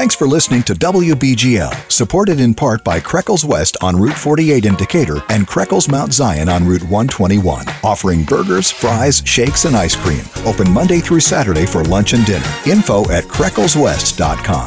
Thanks for listening to WBGL, supported in part by Kreckles West on Route 48 in Decatur and Kreckles Mount Zion on Route 121, offering burgers, fries, shakes, and ice cream. Open Monday through Saturday for lunch and dinner. Info at KrecklesWest.com.